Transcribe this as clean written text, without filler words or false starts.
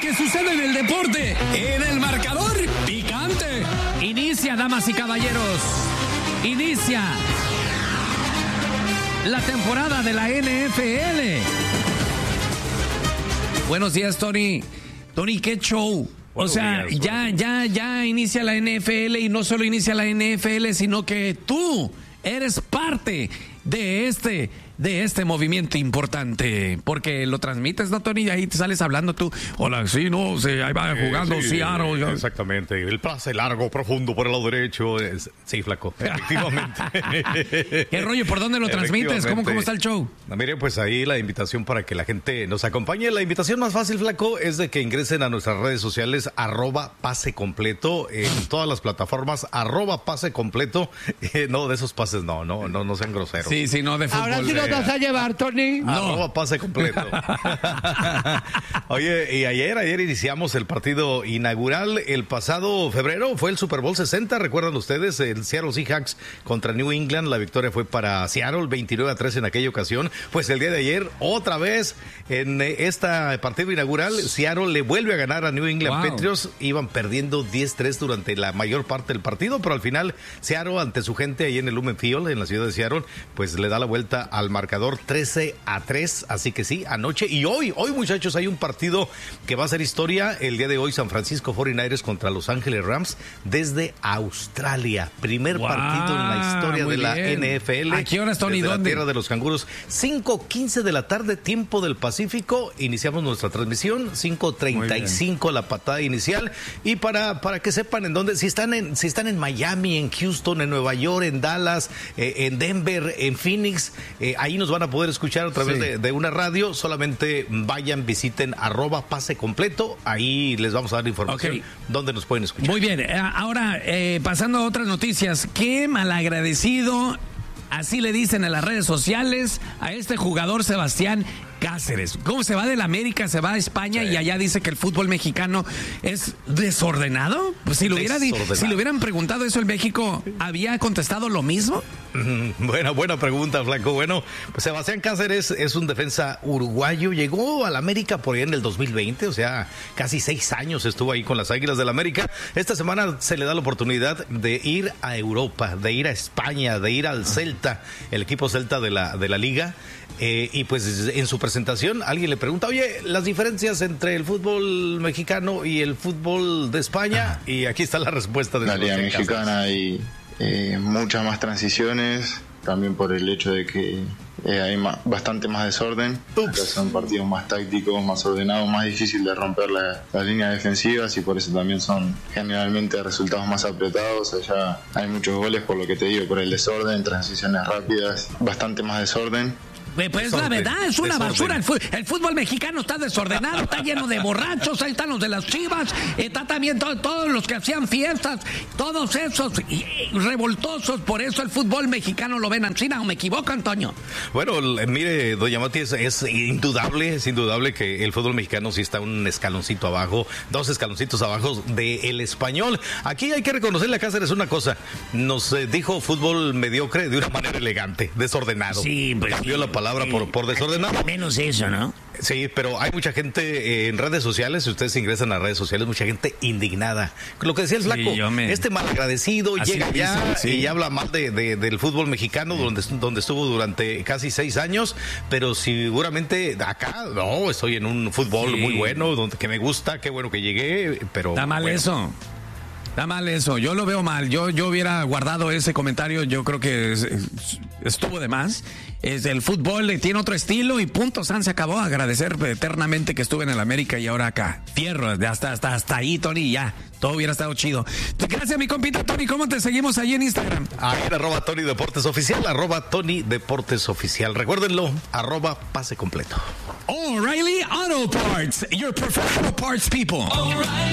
que sucede en el deporte, en el marcador picante. Inicia, damas y caballeros. Inicia la temporada de la NFL. Buenos días, Tony. Tony, qué show. O sea, ya inicia la NFL y no solo inicia la NFL, sino que tú eres parte de este movimiento importante, porque lo transmites, ¿no, Tony? Y ahí te sales hablando tú. Hola, sí, no, sí, ahí va jugando Seattle. Exactamente, el pase largo, profundo por el lado derecho. Sí, flaco, efectivamente. ¿Qué rollo? ¿Por dónde lo transmites? ¿Cómo está el show? Mire, pues ahí la invitación para que la gente nos acompañe. La invitación más fácil, flaco, es de que ingresen a nuestras redes sociales, @pasecompleto, en todas las plataformas, @pasecompleto. No, de esos pases no sean groseros. Sí, no, de fútbol. Ahora sí nos vas a llevar, Tony. No. Pase completo. Oye, y ayer iniciamos el partido inaugural. El pasado febrero fue el Super Bowl 60. ¿Recuerdan ustedes? El Seattle Seahawks contra New England. La victoria fue para Seattle, 29-3 en aquella ocasión. Pues el día de ayer, otra vez, en este partido inaugural, Seattle le vuelve a ganar a New England Patriots. Iban perdiendo 10-3 durante la mayor parte del partido, pero al final, Seattle, ante su gente ahí en el Lumen Field, en la ciudad de Seattle, pues le da la vuelta al marcador 13-3, así que sí, anoche y hoy muchachos, hay un partido que va a ser historia. El día de hoy, San Francisco 49ers contra Los Ángeles Rams desde Australia, primer partido en la historia de la NFL. ¿A qué horas, Tony? ¿Dónde? La tierra de los canguros, 5:15 de la tarde, tiempo del Pacífico. Iniciamos nuestra transmisión, 5:35 la patada inicial, y para que sepan en dónde, si están en Miami, en Houston, en Nueva York, en Dallas, en Denver, en Phoenix, ahí nos van a poder escuchar a través de una radio. Solamente vayan, visiten @pasecompleto, ahí les vamos a dar información dónde nos pueden escuchar. Muy bien, ahora pasando a otras noticias, qué malagradecido, así le dicen en las redes sociales a este jugador Sebastián Cáceres. ¿Cómo se va del América, se va a España y allá dice que el fútbol mexicano es desordenado? Pues si le hubieran preguntado eso en México, ¿había contestado lo mismo? Buena pregunta, flaco. Bueno, pues Sebastián Cáceres es un defensa uruguayo, llegó al América por ahí en el 2020, o sea, casi 6 años estuvo ahí con las Águilas del América. Esta semana se le da la oportunidad de ir a Europa, de ir a España, de ir al Celta, el equipo Celta de la liga. Y pues en su presentación alguien le pregunta, oye, las diferencias entre el fútbol mexicano y el fútbol de España, y aquí está la respuesta de la liga mexicana. Hay muchas más transiciones, también por el hecho de que hay bastante más desorden. Son partidos más tácticos, más ordenados, más difícil de romper las líneas defensivas, y por eso también son generalmente resultados más apretados. Allá hay muchos goles, por lo que te digo, por el desorden, transiciones rápidas, bastante más desorden. Pues la verdad, es una basura. El fútbol mexicano está desordenado, está lleno de borrachos. Ahí están los de las Chivas, está también todos los que hacían fiestas, todos esos revoltosos. Por eso el fútbol mexicano lo ven en China, ¿o me equivoco, Antonio? Bueno, mire, doña Mati, es indudable que el fútbol mexicano sí está un escaloncito abajo, 2 escaloncitos abajo del español. Aquí hay que reconocerle a Cáceres una cosa, nos dijo fútbol mediocre de una manera elegante, desordenado. Sí, pues cambió la palabra por desordenado. Menos eso, ¿no? Sí, pero hay mucha gente en redes sociales, si ustedes ingresan a redes sociales, mucha gente indignada. Lo que decía el flaco, este malagradecido llega allá y habla mal del fútbol mexicano, donde estuvo durante casi 6 años, pero seguramente acá, no, estoy en un fútbol muy bueno, que me gusta, qué bueno que llegué, pero... Está mal eso. Está mal eso, yo lo veo mal. Yo hubiera guardado ese comentario, yo creo que estuvo de más. El fútbol tiene otro estilo y punto, se acabó. Agradecer eternamente que estuve en el América y ahora acá. Fierro, hasta ahí, Tony, ya. Todo hubiera estado chido. Gracias, mi compita Tony. ¿Cómo te seguimos ahí en Instagram? Ahí en @Tony Deportes Oficial, @Tony Deportes Oficial. Recuérdenlo, @Pase Completo. O'Reilly Auto Parts, your professional parts people. O'Reilly